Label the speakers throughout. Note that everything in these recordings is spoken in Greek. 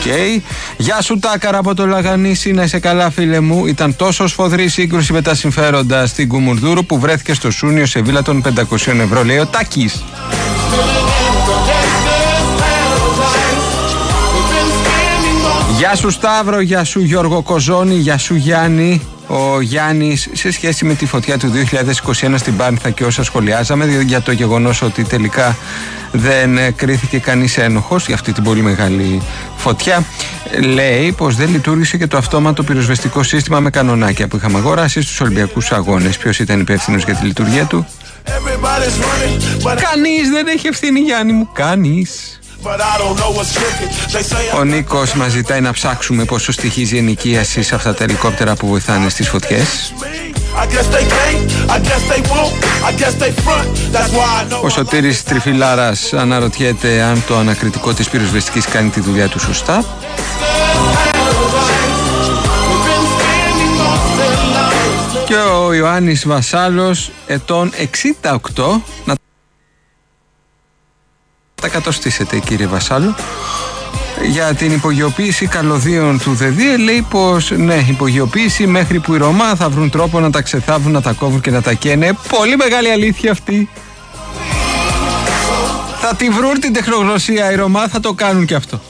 Speaker 1: Γεια σου Τάκαρα από το Λαγανίσι, να είσαι καλά φίλε μου. Ήταν τόσο σφοδρή σύγκρουση με τα συμφέροντα στην Κουμουνδούρου που βρέθηκε στο Σούνιο σε βίλα των 500 ευρώ, λέει ο Τάκης. Γεια σου Σταύρο, γεια σου Γιώργο Κοζόνη, γεια σου Γιάννη. Ο Γιάννης, σε σχέση με τη φωτιά του 2021 στην Πάνθα και όσα σχολιάζαμε για το γεγονός ότι τελικά δεν κρίθηκε κανείς ένοχος για αυτή την πολύ μεγάλη φωτιά, λέει πως δεν λειτουργήσε και το αυτόματο πυροσβεστικό σύστημα με κανονάκια που είχαμε αγοράσει στους Ολυμπιακούς Αγώνες. Ποιος ήταν υπεύθυνος για τη λειτουργία του? Κανείς δεν έχει ευθύνη, Γιάννη μου, κανείς. Ο Νίκος μας ζητάει να ψάξουμε πόσο στοιχίζει η ενοικίαση σε αυτά τα ελικόπτερα που βοηθάνε στις φωτιές. Ο Σωτήρης Τριφυλάρας αναρωτιέται αν το ανακριτικό της πυροσβεστικής κάνει τη δουλειά του σωστά. Και ο Ιωάννης Βασάλος, ετών 68, να τα κατοστήσετε κύριε Βασάλο, για την υπογειοποίηση καλωδίων του ΔΕΔΙΕ, λέει πως ναι, υπογειοποίηση μέχρι που οι Ρωμά θα βρουν τρόπο να τα ξεθάβουν, να τα κόβουν και να τα καίνε. Πολύ μεγάλη αλήθεια αυτή. Θα τη βρουν την τεχνογνωσία οι Ρωμά, θα το κάνουν και αυτό.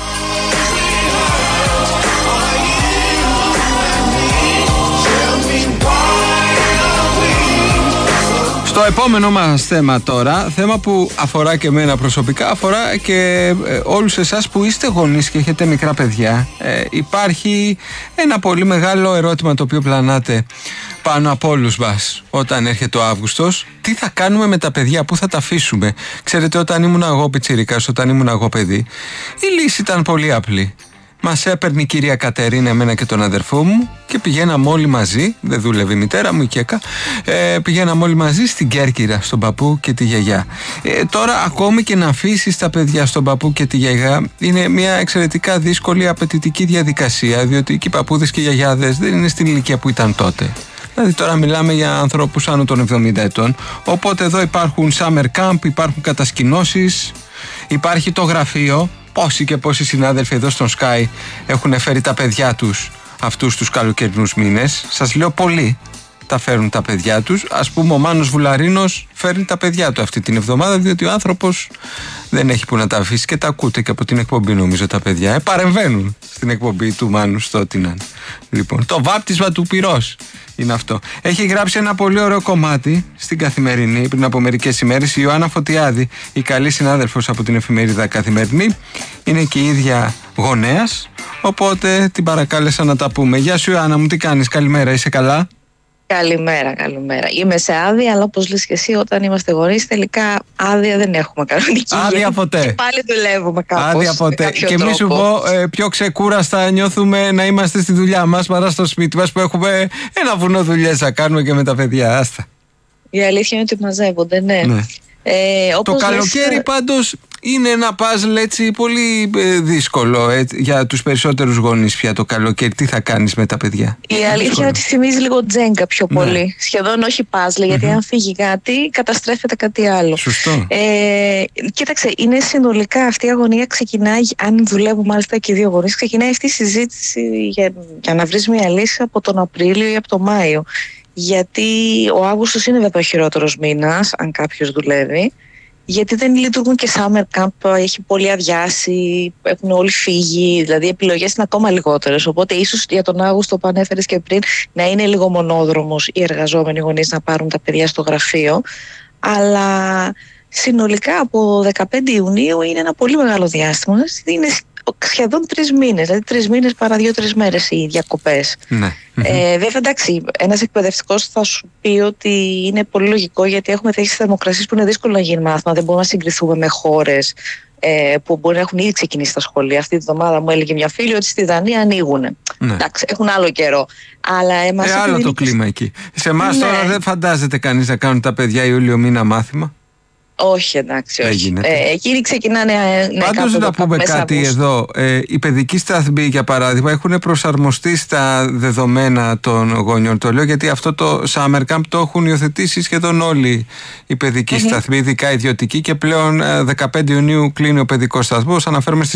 Speaker 1: Στο επόμενο μας θέμα τώρα, θέμα που αφορά και εμένα προσωπικά, αφορά και όλους εσάς που είστε γονείς και έχετε μικρά παιδιά. Υπάρχει ένα πολύ μεγάλο ερώτημα το οποίο πλανάτε πάνω από όλους μας όταν έρχεται ο Αύγουστος. Τι θα κάνουμε με τα παιδιά, πού θα τα αφήσουμε? Ξέρετε, όταν ήμουν εγώ πιτσιρικάς, όταν ήμουν εγώ παιδί, η λύση ήταν πολύ απλή. Μας έπαιρνε η κυρία Κατερίνα, εμένα και τον αδερφό μου, και πηγαίναμε όλοι μαζί, δεν δούλευε η μητέρα μου, η Κέκα, πηγαίναμε όλοι μαζί στην Κέρκυρα, στον παππού και τη γιαγιά. Τώρα ακόμη και να αφήσεις τα παιδιά στον παππού και τη γιαγιά είναι μια εξαιρετικά δύσκολη, απαιτητική διαδικασία, διότι και οι παππούδες και οι γιαγιάδες δεν είναι στην ηλικία που ήταν τότε. Δηλαδή τώρα μιλάμε για ανθρώπους άνω των 70 ετών, οπότε εδώ υπάρχουν summer camp, υπάρχουν κατασκηνώσεις, υπάρχει το γραφείο. Πόσοι και πόσοι συνάδελφοι εδώ στον Sky έχουν φέρει τα παιδιά τους αυτούς τους καλοκαιρινούς μήνες? Σας λέω πολλοί τα φέρουν τα παιδιά τους. Ας πούμε ο Μάνος Βουλαρίνος φέρνει τα παιδιά του αυτή την εβδομάδα, διότι ο άνθρωπος δεν έχει που να τα αφήσει και τα ακούτε και από την εκπομπή, νομίζω, τα παιδιά. Παρεμβαίνουν στην εκπομπή του Μάνου στο τι να είναι. Λοιπόν, το βάπτισμα του πυρός είναι αυτό. Έχει γράψει ένα πολύ ωραίο κομμάτι στην Καθημερινή πριν από μερικές ημέρες η Ιωάννα Φωτιάδη, η καλή συνάδελφος από την εφημερίδα Καθημερινή. Είναι και η ίδια γονέας, οπότε την παρακάλεσα να τα πούμε. Γεια σου Ιωάννα μου, τι κάνεις? Καλημέρα, είσαι καλά?
Speaker 2: Καλημέρα, καλημέρα. Είμαι σε άδεια, αλλά όπως λες και εσύ, όταν είμαστε γονείς, τελικά άδεια δεν έχουμε κανονική.
Speaker 1: Άδεια ποτέ.
Speaker 2: Και πάλι δουλεύουμε κάπως.
Speaker 1: Άδεια ποτέ. Και μη σου πω, πιο ξεκούραστα νιώθουμε να είμαστε στη δουλειά μας παρά στο σπίτι μας που έχουμε ένα βουνό δουλειές να κάνουμε και με τα παιδιά. Άστα.
Speaker 2: Η αλήθεια είναι ότι μαζεύονται, ναι.
Speaker 1: Το καλοκαίρι πάντως είναι ένα puzzle έτσι πολύ δύσκολο για τους περισσότερους γονείς πια το καλοκαίρι. Τι θα κάνεις με τα παιδιά?
Speaker 2: Η αλήθεια είναι ότι θυμίζει λίγο τζέγκα πιο πολύ. Ναι. Σχεδόν όχι puzzle, γιατί αν φύγει κάτι καταστρέφεται κάτι άλλο.
Speaker 1: Σωστό.
Speaker 2: Κοίταξε, είναι συνολικά αυτή η αγωνία ξεκινάει, αν δουλεύουν μάλιστα και οι δύο γονείς, ξεκινάει αυτή η συζήτηση για να βρεις μια λύση από τον Απρίλιο ή από τον Μάιο. Γιατί ο Αύγουστος είναι βέβαια ο χειρότερος μήνας, αν κάποιος δουλεύει. Γιατί δεν λειτουργούν και summer camp, έχει πολύ αδειάσει, έχουν όλοι φύγει, δηλαδή οι επιλογές είναι ακόμα λιγότερες. Οπότε ίσως για τον Αύγουστο που ανέφερες και πριν να είναι λίγο μονόδρομος οι εργαζόμενοι γονείς να πάρουν τα παιδιά στο γραφείο. Αλλά συνολικά από 15 Ιουνίου είναι ένα πολύ μεγάλο διάστημα. Είναι σχεδόν 3 μήνες, δηλαδή 3 μήνες παρά 2-3 μέρες οι διακοπές.
Speaker 1: Ναι.
Speaker 2: Βέβαια, εντάξει, ένας εκπαιδευτικός θα σου πει ότι είναι πολύ λογικό, γιατί έχουμε τέτοιες θερμοκρασίες που είναι δύσκολο να γίνει μάθημα. Δεν μπορούμε να συγκριθούμε με χώρες που μπορεί να έχουν ήδη ξεκινήσει τα σχολεία. Αυτή τη βδομάδα μου έλεγε μια φίλη ότι στη Δανία ανοίγουν. Ναι. Εντάξει, έχουν άλλο καιρό. Αλλά
Speaker 1: άλλο το κλίμα εκεί. Σε εμάς τώρα δεν φαντάζεται κανείς να κάνουν τα παιδιά Ιούλιο μήνα μάθημα.
Speaker 2: Όχι, εντάξει, όχι. Εκείνοι ξεκινάνε.
Speaker 1: Πάντως να πούμε κάτι εδώ. Οι παιδικοί σταθμοί, για παράδειγμα, έχουν προσαρμοστεί στα δεδομένα των γονιών. Το λέω γιατί αυτό το summer camp το έχουν υιοθετήσει σχεδόν όλοι οι παιδικοί σταθμοί, ειδικά ιδιωτικοί, και πλέον 15 Ιουνίου κλείνει ο παιδικός σταθμός. Αναφέρομαι